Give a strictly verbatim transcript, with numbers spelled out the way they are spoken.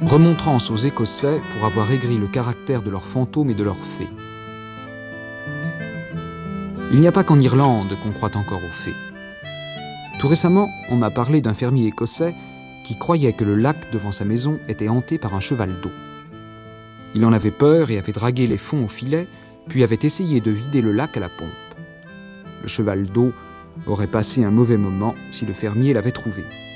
remontrance aux Écossais pour avoir aigri le caractère de leurs fantômes et de leurs fées. Il n'y a pas qu'en Irlande qu'on croit encore aux fées. Tout récemment, on m'a parlé d'un fermier écossais qui croyait que le lac devant sa maison était hanté par un cheval d'eau. Il en avait peur et avait dragué les fonds au filet, puis avait essayé de vider le lac à la pompe. Le cheval d'eau aurait passé un mauvais moment si le fermier l'avait trouvé.